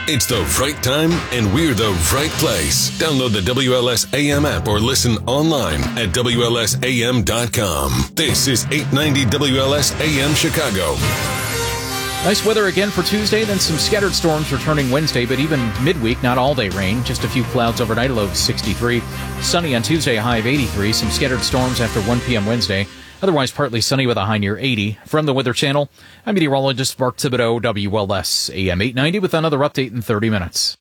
It's the right time, and we're the right place. Download the WLS AM app or listen online at WLSAM.com. This is 890 WLS AM Chicago. Nice weather again for Tuesday, then some scattered storms returning Wednesday, but even midweek, not all-day rain. Just a few clouds overnight, a low of 63. Sunny on Tuesday, a high of 83. Some scattered storms after 1 p.m. Wednesday. Otherwise, partly sunny with a high near 80. From the Weather Channel, I'm meteorologist Mark Thibodeau, WLS AM 890, with another update in 30 minutes.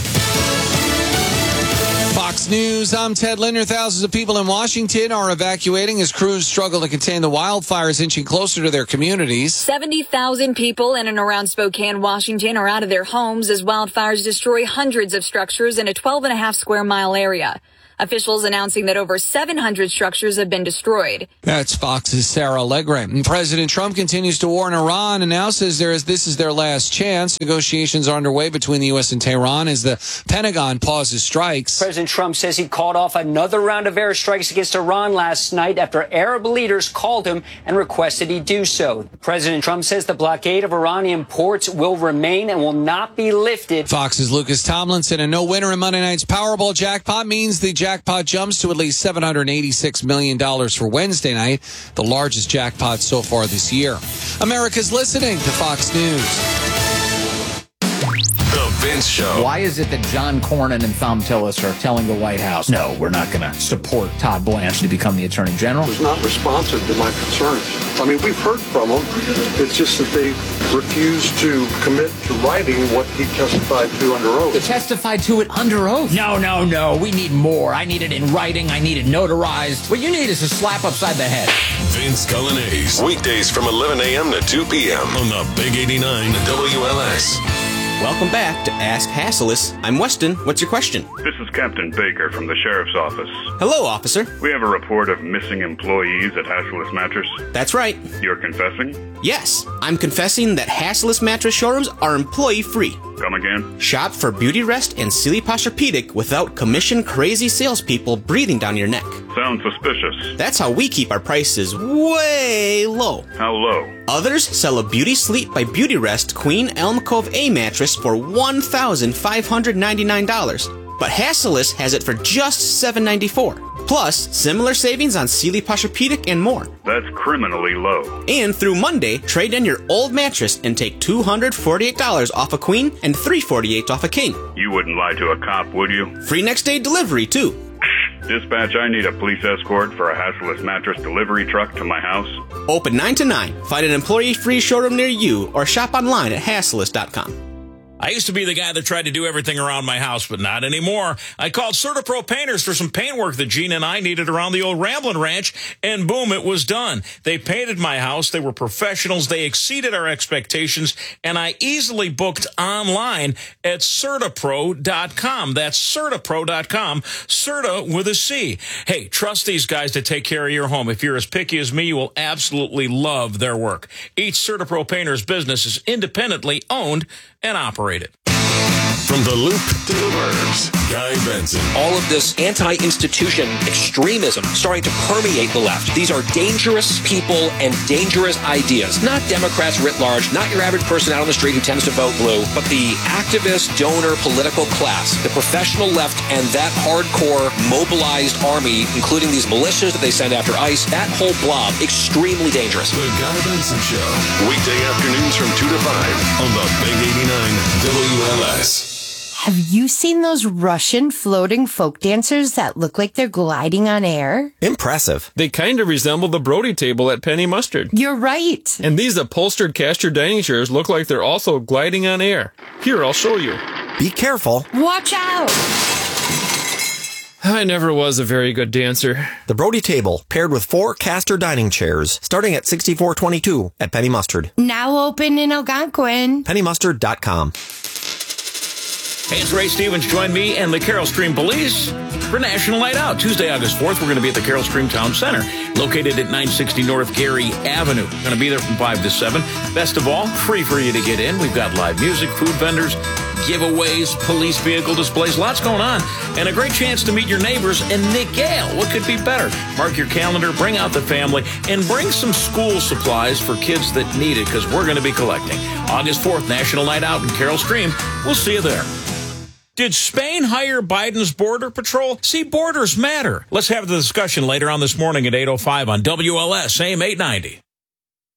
Fox News, I'm Ted Linder. Thousands of people in Washington are evacuating as crews struggle to contain the wildfires inching closer to their communities. 70,000 people in and around Spokane, Washington are out of their homes as wildfires destroy hundreds of structures in a 12.5 square mile area. Officials announcing that over 700 structures have been destroyed. That's Fox's Sarah Allegre. And President Trump continues to warn Iran and now says this is their last chance. Negotiations are underway between the U.S. and Tehran as the Pentagon pauses strikes. President Trump says he called off another round of airstrikes against Iran last night after Arab leaders called him and requested he do so. President Trump says the blockade of Iranian ports will remain and will not be lifted. Fox's Lucas Tomlinson. And no winner in Monday night's Powerball jackpot means the jackpot jumps to at least $786 million for Wednesday night, the largest jackpot so far this year. America's listening to Fox News. The Vince Show. Why is it that John Cornyn and Thom Tillis are telling the White House, no, we're not going to support Todd Blanche to become the Attorney General? Was not responsive to my concerns. I mean, we've heard from them. It's just that they refuse to commit to writing what he testified to under oath. He testified to it under oath. No. We need more. I need it in writing. I need it notarized. What you need is a slap upside the head. Vince Cullinase. Weekdays from 11 a.m. to 2 p.m. on the Big 89 WLS. Welcome back to Ask Hasslis. I'm Weston. What's your question? This is Captain Baker from the Sheriff's Office. Hello, officer. We have a report of missing employees at Hasslis Mattress. That's right. You're confessing? Yes, I'm confessing that Hasslis Mattress showrooms are employee-free. Come again? Shop for Beauty Rest and Sealy Posturepedic without commission-crazy salespeople breathing down your neck. Sounds suspicious. That's how we keep our prices way low. How low? Others sell a Beauty Sleep by Beauty Rest Queen Elm Cove A mattress for $1,599. But Hasslis has it for just $794. Plus, similar savings on Sealy Posturepedic and more. That's criminally low. And through Monday, trade in your old mattress and take $248 off a queen and $348 off a king. You wouldn't lie to a cop, would you? Free next day delivery, too. Dispatch, I need a police escort for a Hasslis Mattress delivery truck to my house. Open 9 to 9. Find an employee-free showroom near you or shop online at Hasslis.com. I used to be the guy that tried to do everything around my house, but not anymore. I called CertaPro Painters for some paint work that Gene and I needed around the old Ramblin' Ranch, and boom, it was done. They painted my house. They were professionals. They exceeded our expectations, and I easily booked online at CertaPro.com. That's CertaPro.com, Certa with a C. Hey, trust these guys to take care of your home. If you're as picky as me, you will absolutely love their work. Each CertaPro Painters business is independently owned and operated. From the Loop to the Burbs, Guy Benson. All of this anti-institution extremism starting to permeate the left. These are dangerous people and dangerous ideas. Not Democrats writ large, not your average person out on the street who tends to vote blue, but the activist, donor, political class, the professional left, and that hardcore mobilized army, including these militias that they send after ICE, that whole blob, extremely dangerous. The Guy Benson Show. Weekday afternoons from 2 to 5 on the Big 89 WLS. Have you seen those Russian floating folk dancers that look like they're gliding on air? Impressive. They kind of resemble the Brody table at Penny Mustard. You're right. And these upholstered caster dining chairs look like they're also gliding on air. Here, I'll show you. Be careful. Watch out. I never was a very good dancer. The Brody table, paired with 4 caster dining chairs, starting at $64.22 at Penny Mustard. Now open in Algonquin. PennyMustard.com. Hey, it's Ray Stevens. Join me and the Carroll Stream Police for National Night Out. Tuesday, August 4th, we're going to be at the Carroll Stream Town Center, located at 960 North Gary Avenue. Going to be there from 5 to 7. Best of all, free for you to get in. We've got live music, food vendors, giveaways, police vehicle displays, lots going on, and a great chance to meet your neighbors and Nick Gale. What could be better? Mark your calendar, bring out the family, and bring some school supplies for kids that need it, because we're going to be collecting. August 4th, National Night Out in Carroll Stream. We'll see you there. Did Spain hire Biden's Border Patrol? See, borders matter. Let's have the discussion later on this morning at 8:05 on WLS AM 890.